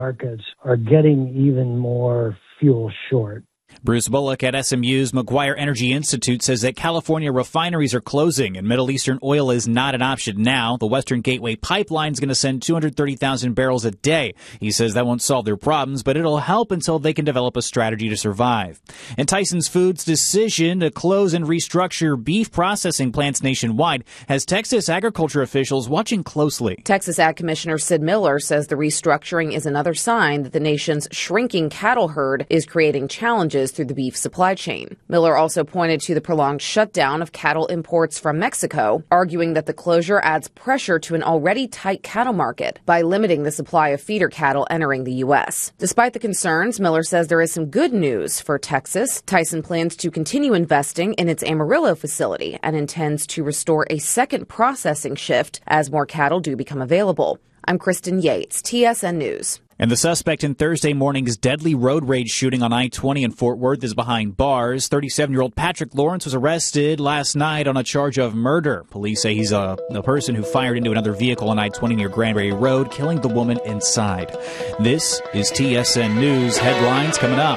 markets are getting even more fuel short. Bruce Bullock at SMU's McGuire Energy Institute says that California refineries are closing and Middle Eastern oil is not an option now. The Western Gateway Pipeline is going to send 230,000 barrels a day. He says that won't solve their problems, but it'll help until they can develop a strategy to survive. And Tyson Foods' decision to close and restructure beef processing plants nationwide has Texas agriculture officials watching closely. Texas Ag Commissioner Sid Miller says the restructuring is another sign that the nation's shrinking cattle herd is creating challenges through the beef supply chain. Miller also pointed to the prolonged shutdown of cattle imports from Mexico, arguing that the closure adds pressure to an already tight cattle market by limiting the supply of feeder cattle entering the U.S. Despite the concerns, Miller says there is some good news for Texas. Tyson plans to continue investing in its Amarillo facility and intends to restore a second processing shift as more cattle do become available. I'm Kristen Yates, TSN News. And the suspect in Thursday morning's deadly road rage shooting on I-20 in Fort Worth is behind bars. 37-year-old Patrick Lawrence was arrested last night on a charge of murder. Police say he's the person who fired into another vehicle on I-20 near Granbury Road, killing the woman inside. This is TSN News. Headlines coming up.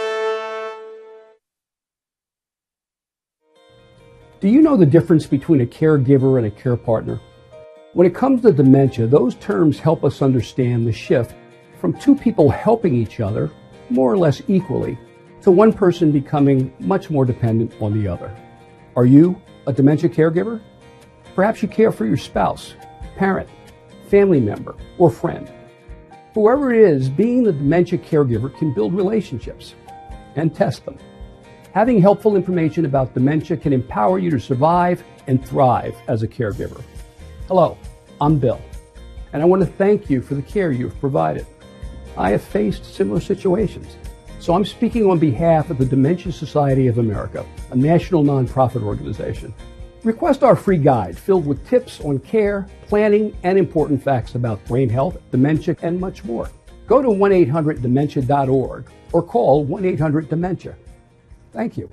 Do you know the difference between a caregiver and a care partner? When it comes to dementia, those terms help us understand the shift from two people helping each other more or less equally to one person becoming much more dependent on the other. Are you a dementia caregiver? Perhaps you care for your spouse, parent, family member, or friend. Whoever it is, being the dementia caregiver can build relationships and test them. Having helpful information about dementia can empower you to survive and thrive as a caregiver. Hello, I'm Bill, and I want to thank you for the care you've provided. I have faced similar situations, so I'm speaking on behalf of the Dementia Society of America, a national nonprofit organization. Request our free guide filled with tips on care, planning, and important facts about brain health, dementia, and much more. Go to 1-800-DEMENTIA.org or call 1-800-DEMENTIA. Thank you.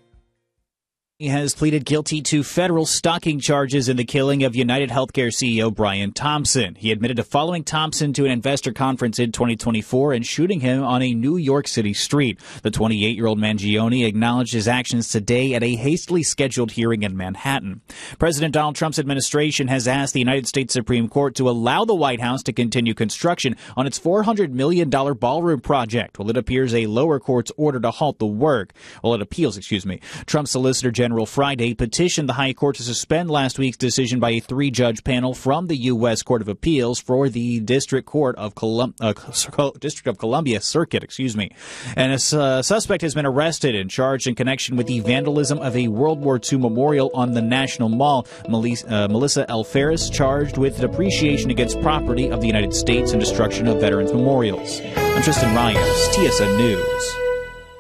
He has pleaded guilty to federal stalking charges in the killing of United Healthcare CEO Brian Thompson. He admitted to following Thompson to an investor conference in 2024 and shooting him on a New York City street. The 28-year-old Mangione acknowledged his actions today at a hastily scheduled hearing in Manhattan. President Donald Trump's administration has asked the United States Supreme Court to allow the White House to continue construction on its $400 million ballroom project while it appears a lower court's order to halt the work. Trump's Solicitor General Friday petitioned the High Court to suspend last week's decision by a three-judge panel from the U.S. Court of Appeals for the District of Columbia Circuit, And a suspect has been arrested and charged in connection with the vandalism of a World War II memorial on the National Mall. Melissa L. Ferris charged with depreciation against property of the United States and destruction of veterans' memorials. I'm Tristan Ryan, TSN News.